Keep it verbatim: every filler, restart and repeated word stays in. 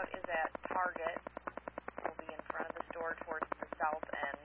is at Target. We'll be in front of the store towards the south end.